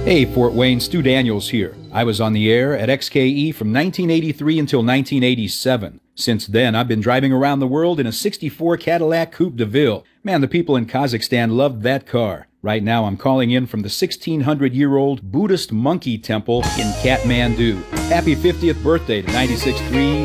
Hey, Fort Wayne, Stu Daniels here. I was on the air at XKE from 1983 until 1987. Since then, I've been driving around the world in a 64 Cadillac Coupe de Ville. Man, the people in Kazakhstan loved that car. Right now, I'm calling in from the 1600-year-old Buddhist monkey temple in Kathmandu. Happy 50th birthday to 96.3